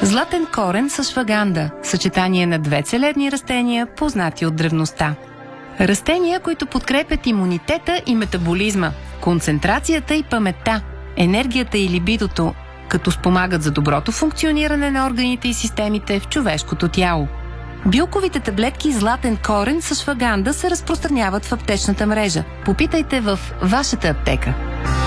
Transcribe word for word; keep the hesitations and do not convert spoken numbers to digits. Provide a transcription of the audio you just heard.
Златен корен с шваганда – съчетание на две целебни растения, познати от древността. Растения, които подкрепят имунитета и метаболизма, концентрацията и паметта, енергията и либидото, като спомагат за доброто функциониране на органите и системите в човешкото тяло. Билковите таблетки златен корен с шваганда се разпространяват в аптечната мрежа. Попитайте в вашата аптека.